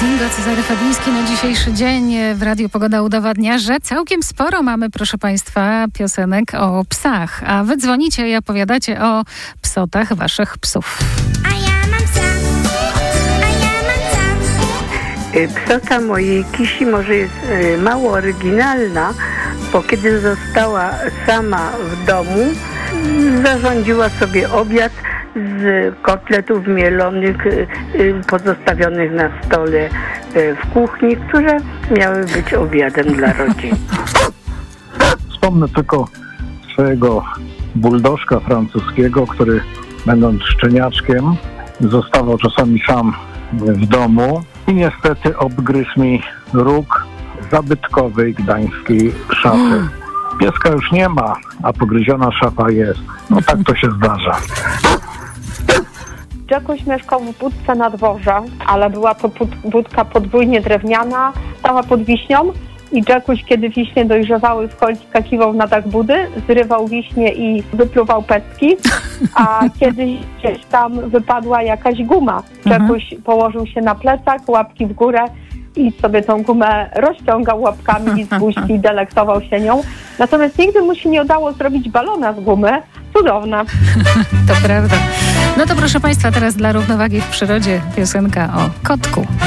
Dingo, Cezary Fabiński na dzisiejszy dzień w Radiu Pogoda udowadnia, że całkiem sporo mamy, proszę Państwa, piosenek o psach. A wy dzwonicie i opowiadacie o psotach waszych psów. A ja mam psa, a ja mam psa. Psota mojej Kisi może jest mało oryginalna, bo kiedy została sama w domu, zarządziła sobie obiad z kotletów mielonych pozostawionych na stole w kuchni, które miały być obiadem dla rodziny. Wspomnę tylko swojego buldożka francuskiego, który będąc szczeniaczkiem zostawał czasami sam w domu i niestety obgryzł mi róg zabytkowej gdańskiej szafy. Pieska już nie ma, a pogryziona szafa jest. No tak to się zdarza. Jackuś mieszkał w budce na dworze, ale była to budka podwójnie drewniana, stała pod wiśnią i Jackuś, kiedy wiśnie dojrzewały, skakiwał na dach budy, zrywał wiśnie i wypluwał pestki, a kiedyś gdzieś tam wypadła jakaś guma. Jackuś położył się na plecach, łapki w górę i sobie tą gumę rozciągał łapkami z buźki i delektował się nią. Natomiast nigdy mu się nie udało zrobić balona z gumy. Cudowne. To prawda. No to proszę Państwa, teraz dla równowagi w przyrodzie piosenka o kotku.